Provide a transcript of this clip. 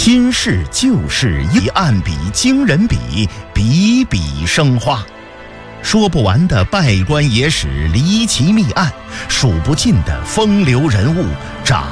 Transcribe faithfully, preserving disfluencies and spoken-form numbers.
新事旧事，一案比惊人比，比比生花。说不完的拜官野史、离奇秘案，数不尽的风流人物、掌